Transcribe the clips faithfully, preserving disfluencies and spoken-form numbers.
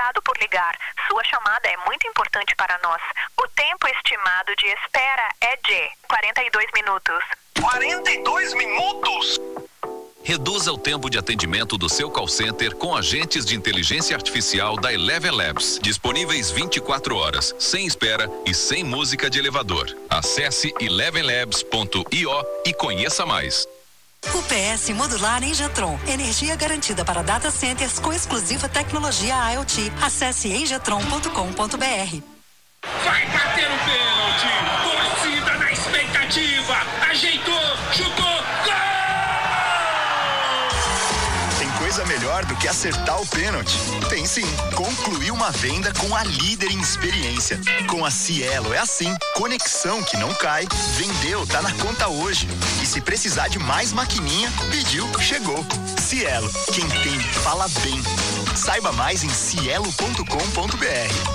obrigado por ligar. Sua chamada é muito importante para nós. O tempo estimado de espera é de quarenta e dois minutos. quarenta e dois minutos? Reduza o tempo de atendimento do seu call center com agentes de inteligência artificial da Eleven Labs, disponíveis vinte e quatro horas, sem espera e sem música de elevador. Acesse eleven labs ponto io e conheça mais. U P S modular Engetron. Energia garantida para data centers com exclusiva tecnologia IoT. Acesse engetron ponto com ponto br. Vai bater o pênalti! Torcida na expectativa! Ajeitou! Chutou! Gol! Tem coisa melhor do que acertar o pênalti? Tem sim. Concluir uma venda com a líder em experiência. Com a Cielo é assim. Conexão que não cai. Vendeu, tá na conta hoje. E se precisar de mais maquininha, pediu, chegou. Cielo, quem tem, fala bem. Saiba mais em cielo ponto com ponto br.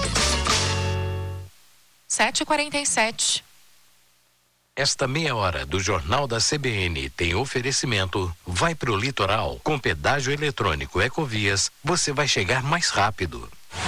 sete e quarenta e sete. Esta meia hora do Jornal da C B N tem oferecimento. Vai pro litoral. Com pedágio eletrônico Ecovias, você vai chegar mais rápido.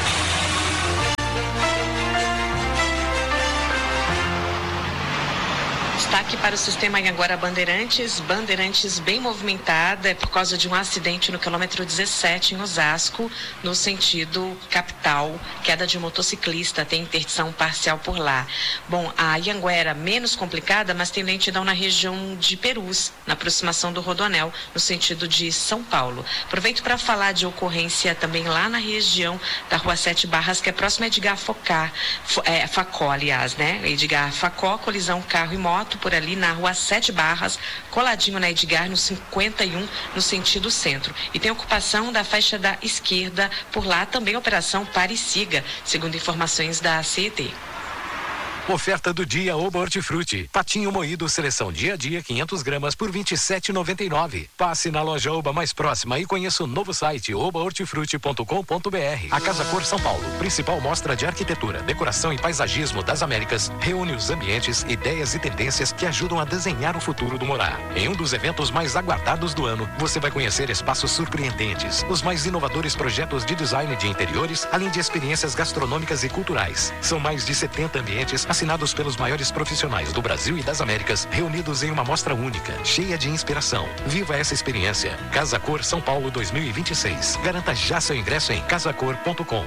Destaque para o sistema Anhanguera Bandeirantes. Bandeirantes bem movimentada, é por causa de um acidente no quilômetro dezessete em Osasco, no sentido capital. Queda de motociclista, tem interdição parcial por lá. Bom, a Anhanguera menos complicada, mas tem lentidão na região de Perus, na aproximação do Rodoanel, no sentido de São Paulo. Aproveito para falar de ocorrência também lá na região da Rua Sete Barras, que é próxima a Edgar Focar, é, Facó, aliás, né? Edgar Facó, colisão carro e moto, por ali na Rua Sete Barras, coladinho na Edgar, no cinquenta e um, no sentido centro. E tem ocupação da faixa da esquerda, por lá também operação Pare e Siga, segundo informações da C E T. Oferta do dia Oba Hortifruti. Patinho moído seleção dia a dia quinhentas gramas por vinte e sete reais e noventa e nove centavos. Passe na loja Oba mais próxima e conheça o novo site oba hortifruti ponto com ponto br. A Casa Cor São Paulo, principal mostra de arquitetura, decoração e paisagismo das Américas, reúne os ambientes, ideias e tendências que ajudam a desenhar o futuro do morar. Em um dos eventos mais aguardados do ano, você vai conhecer espaços surpreendentes, os mais inovadores projetos de design de interiores, além de experiências gastronômicas e culturais. São mais de setenta ambientes assinados pelos maiores profissionais do Brasil e das Américas, reunidos em uma mostra única, cheia de inspiração. Viva essa experiência. Casa Cor São Paulo dois mil e vinte e seis. Garanta já seu ingresso em casa cor ponto com.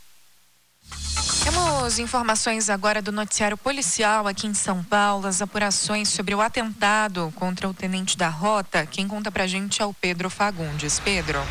Temos informações agora do noticiário policial aqui em São Paulo, as apurações sobre o atentado contra o tenente da Rota. Quem conta pra gente é o Pedro Fagundes. Pedro.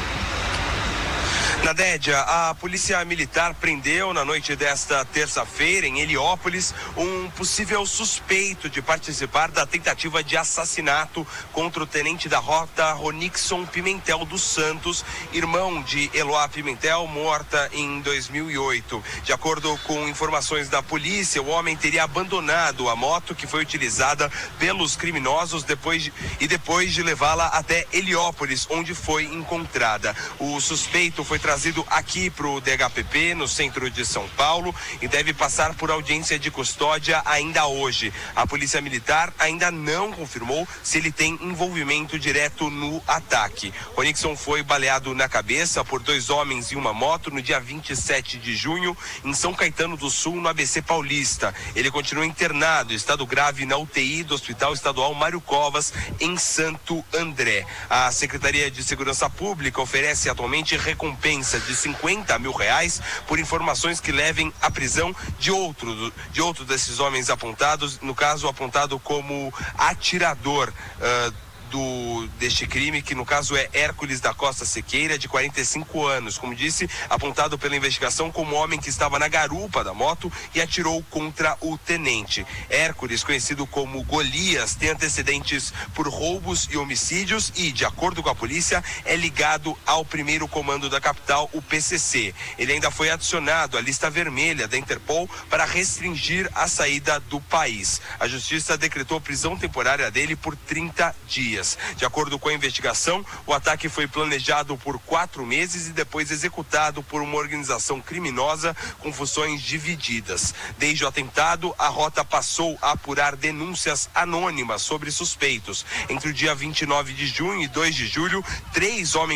Nadédia, a polícia militar prendeu na noite desta terça-feira em Heliópolis um possível suspeito de participar da tentativa de assassinato contra o tenente da Rota Ronixon Pimentel dos Santos, irmão de Eloá Pimentel, morta em dois mil e oito. De acordo com informações da polícia, o homem teria abandonado a moto que foi utilizada pelos criminosos depois de, e depois de levá-la até Heliópolis, onde foi encontrada. O suspeito foi trazido aqui para o D H P P, no centro de São Paulo, e deve passar por audiência de custódia ainda hoje. A Polícia Militar ainda não confirmou se ele tem envolvimento direto no ataque. Ronixon foi baleado na cabeça por dois homens em uma moto no dia vinte e sete de junho, em São Caetano do Sul, no A B C Paulista. Ele continua internado, estado grave na U T I do Hospital Estadual Mário Covas, em Santo André. A Secretaria de Segurança Pública oferece atualmente recompensa de cinquenta mil reais por informações que levem à prisão de outro, de outro desses homens apontados, no caso apontado como atirador uh, do, deste crime, que no caso é Hércules da Costa Sequeira, de quarenta e cinco anos, como disse, apontado pela investigação como homem que estava na garupa da moto e atirou contra o tenente. Hércules, conhecido como Golias, tem antecedentes por roubos e homicídios e, de acordo com a polícia, é ligado ao primeiro comando da capital, o P C C. Ele ainda foi adicionado à lista vermelha da Interpol para restringir a saída do país. A justiça decretou prisão temporária dele por trinta dias. De acordo com a investigação, o ataque foi planejado por quatro meses e depois executado por uma organização criminosa com funções divididas. Desde o atentado, a Rota passou a apurar denúncias anônimas sobre suspeitos. Entre o dia vinte e nove de junho e dois de julho, três homens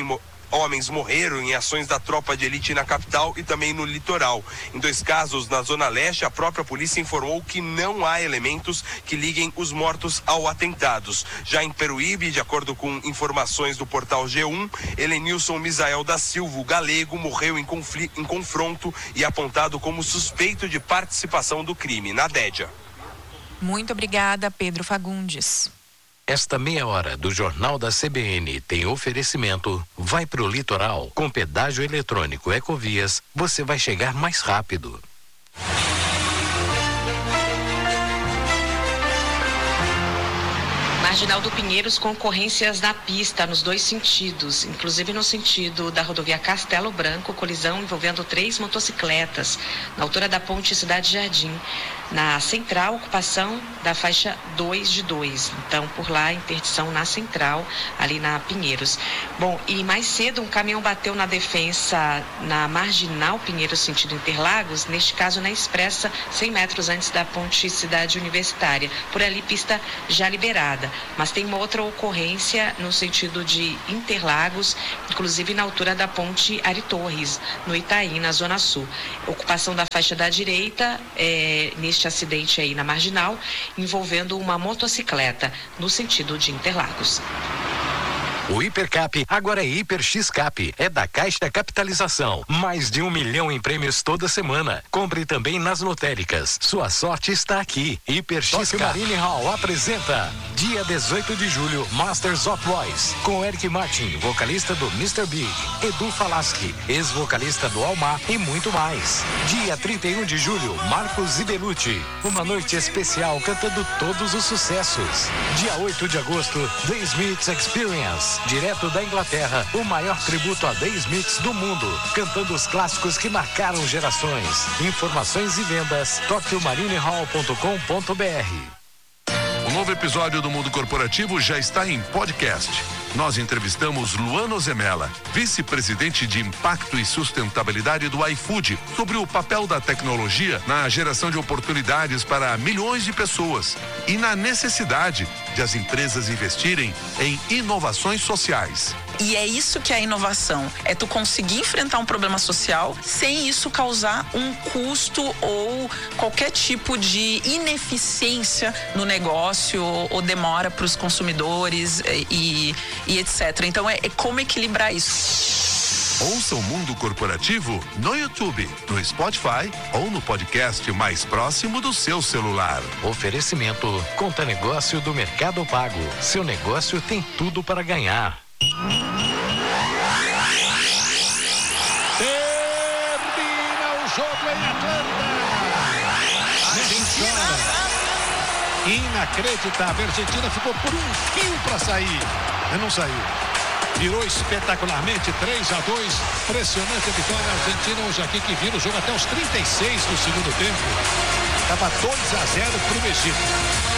homens morreram em ações da tropa de elite na capital e também no litoral. Em dois casos, na Zona Leste, a própria polícia informou que não há elementos que liguem os mortos ao atentados. Já em Peruíbe, de acordo com informações do portal G um, Helenilson Misael da Silva, o galego, morreu em, conflito, em confronto e apontado como suspeito de participação do crime. Nadédia. Muito obrigada, Pedro Fagundes. Esta meia hora do Jornal da C B N tem oferecimento. Vai pro litoral. Com pedágio eletrônico Ecovias, você vai chegar mais rápido. Marginal do Pinheiros, concorrências na pista nos dois sentidos, inclusive no sentido da rodovia Castelo Branco, colisão envolvendo três motocicletas na altura da ponte Cidade Jardim. Na central, ocupação da faixa dois de dois. Então, por lá, interdição na central, ali na Pinheiros. Bom, e mais cedo, um caminhão bateu na defensa na Marginal Pinheiros, sentido Interlagos, neste caso na Expressa, cem metros antes da ponte Cidade Universitária. Por ali, pista já liberada. Mas tem uma outra ocorrência no sentido de Interlagos, inclusive na altura da ponte Ari Torres, no Itaim, na Zona Sul. Ocupação da faixa da direita, é, neste acidente aí na Marginal, envolvendo uma motocicleta no sentido de Interlagos. O Hipercap agora é Hiper X-Cap, é da Caixa Capitalização. Mais de um milhão em prêmios toda semana. Compre também nas lotéricas. Sua sorte está aqui. Hiper X-Cap. Marine Hall apresenta dia dezoito de julho, Masters of Voice, com Eric Martin, vocalista do mister Big, Edu Falaschi, ex-vocalista do Almar e muito mais. Dia trinta e um de julho, Marcos Ibelucci. Uma noite especial cantando todos os sucessos. Dia oito de agosto, The Smiths Experience. Direto da Inglaterra, o maior tributo a The Smiths do mundo, cantando os clássicos que marcaram gerações. Informações e vendas, tokyo marine hall ponto com ponto b r. O novo episódio do Mundo Corporativo já está em podcast. Nós entrevistamos Luana Zemela, vice-presidente de Impacto e Sustentabilidade do iFood, sobre o papel da tecnologia na geração de oportunidades para milhões de pessoas e na necessidade de as empresas investirem em inovações sociais. E é isso que é a inovação, é tu conseguir enfrentar um problema social sem isso causar um custo ou qualquer tipo de ineficiência no negócio ou demora para os consumidores e, e etcétera. Então é, é como equilibrar isso. Ouça o Mundo Corporativo no YouTube, no Spotify ou no podcast mais próximo do seu celular. Oferecimento Conta Negócio do Mercado Pago. Seu negócio tem tudo para ganhar. Termina o jogo em Atlanta. Argentina. Inacreditável. A Argentina ficou por um fio para sair, mas não saiu. Virou espetacularmente três a dois. Impressionante a vitória argentina hoje aqui, que vira o jogo até os trinta e seis do segundo tempo. Estava dois a zero para o Egito.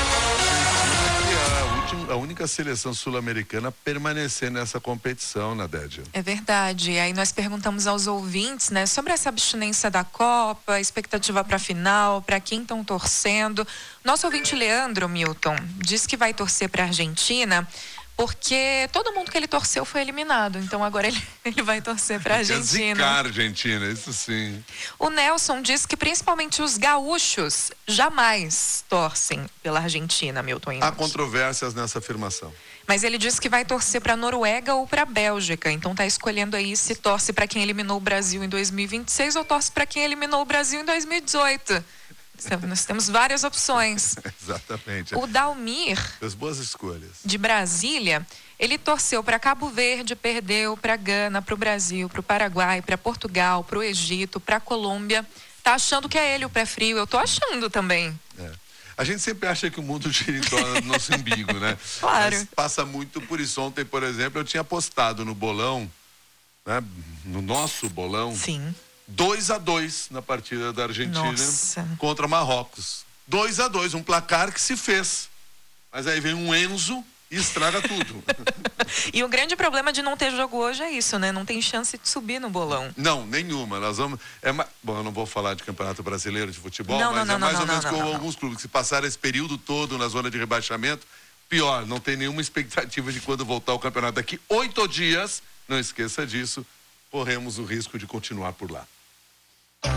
A única seleção sul-americana a permanecer nessa competição, Nadédia. É verdade. Aí nós perguntamos aos ouvintes, né, sobre essa abstinência da Copa, expectativa para a final, para quem estão torcendo. Nosso ouvinte Leandro Milton diz que vai torcer para a Argentina porque todo mundo que ele torceu foi eliminado. Então agora ele, ele vai torcer para a Argentina. Zicar a Argentina, isso sim. O Nelson diz que principalmente os gaúchos jamais torcem pela Argentina, Milton Inês. Há controvérsias nessa afirmação. Mas ele disse que vai torcer para a Noruega ou para a Bélgica. Então tá escolhendo aí se torce para quem eliminou o Brasil em dois mil e vinte e seis ou torce para quem eliminou o Brasil em dois mil e dezoito. Nós temos várias opções. Exatamente. O Dalmir, as boas escolhas, de Brasília, ele torceu para Cabo Verde, perdeu para Gana, para o Brasil, para o Paraguai, para Portugal, para o Egito, para a Colômbia. Tá achando que é ele o pé frio? Eu tô achando também. É. A gente sempre acha que o mundo gira em torno do nosso umbigo, né? Claro. Mas passa muito por isso. Ontem, por exemplo, eu tinha apostado no bolão, né? No nosso bolão. Sim. dois a dois na partida da Argentina. Nossa. Contra Marrocos. dois a dois, um placar que se fez. Mas aí vem um Enzo e estraga tudo. E o grande problema de não ter jogo hoje é isso, né? Não tem chance de subir no bolão. Não, nenhuma. Nós vamos... É ma... Bom, eu não vou falar de Campeonato Brasileiro de Futebol, não, mas não, é não, mais não, ou não, menos não, como não, não. alguns clubes que se passaram esse período todo na zona de rebaixamento. Pior, não tem nenhuma expectativa de quando voltar o campeonato. Daqui oito dias Não esqueça disso, corremos o risco de continuar por lá.